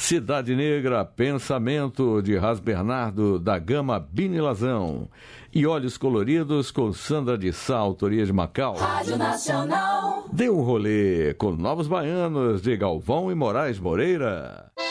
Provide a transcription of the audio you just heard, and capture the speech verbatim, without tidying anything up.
Cidade Negra, Pensamento, de Ras Bernardo, da Gama Bini Lazão. E Olhos Coloridos, com Sandra de Sá, autoria de Macau. Rádio Nacional. Dê um rolê com Novos Baianos, de Galvão e Moraes Moreira.